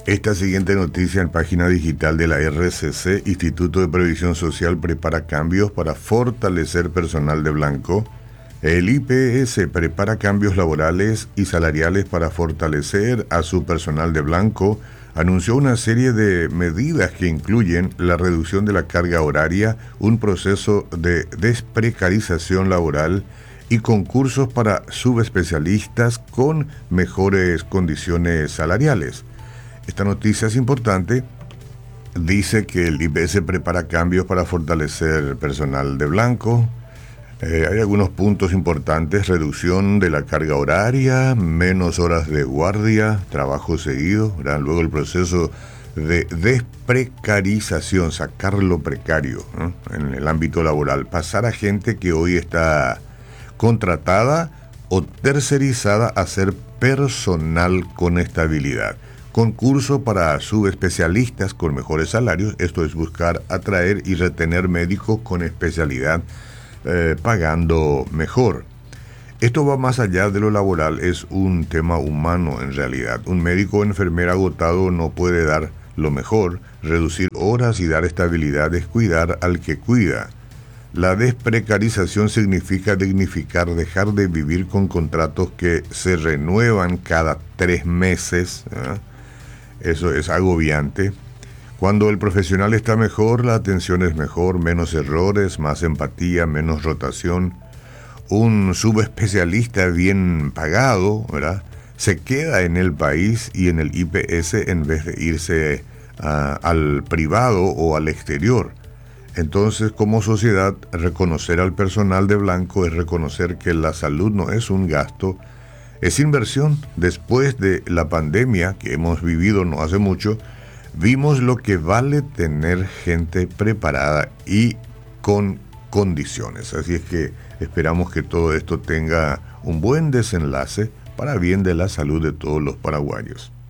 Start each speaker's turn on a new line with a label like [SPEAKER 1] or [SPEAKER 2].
[SPEAKER 1] Esta siguiente noticia en página digital de la RCC, Instituto de Previsión Social prepara cambios para fortalecer personal de blanco. El IPS prepara cambios laborales y salariales para fortalecer a su personal de blanco. Anunció una serie de medidas que incluyen la reducción de la carga horaria, un proceso de desprecarización laboral y concursos para subespecialistas con mejores condiciones salariales. Esta noticia es importante. Dice que el IPS prepara cambios para fortalecer personal de blanco. Hay algunos puntos importantes: reducción de la carga horaria, menos horas de guardia, trabajo seguido, ¿verdad? Luego el proceso de desprecarización, sacar lo precario, ¿no?, en el ámbito laboral, pasar a gente que hoy está contratada o tercerizada a ser personal con estabilidad. Concurso para subespecialistas con mejores salarios. Esto es buscar atraer y retener médicos con especialidad, pagando mejor. Esto va más allá de lo laboral, es un tema humano en realidad. Un médico o enfermera agotado no puede dar lo mejor. Reducir horas y dar estabilidad es cuidar al que cuida. La desprecarización significa dignificar, dejar de vivir con contratos que se renuevan cada 3 meses, ¿eh? Eso es agobiante. Cuando el profesional está mejor, la atención es mejor, menos errores, más empatía, menos rotación. Un subespecialista bien pagado, ¿verdad?, se queda en el país y en el IPS en vez de irse al privado o al exterior. Entonces, como sociedad, reconocer al personal de blanco es reconocer que la salud no es un gasto, es inversión. Después de la pandemia que hemos vivido no hace mucho, vimos lo que vale tener gente preparada y con condiciones. Así es que esperamos que todo esto tenga un buen desenlace para bien de la salud de todos los paraguayos.